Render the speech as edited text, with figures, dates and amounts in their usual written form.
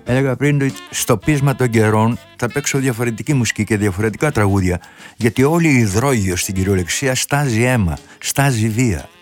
Έλεγα πριν ότι στο πείσμα των καιρών θα παίξω διαφορετική μουσική και διαφορετικά τραγούδια, γιατί όλη η υδρόγειο στην κυριολεξία στάζει αίμα, στάζει βία.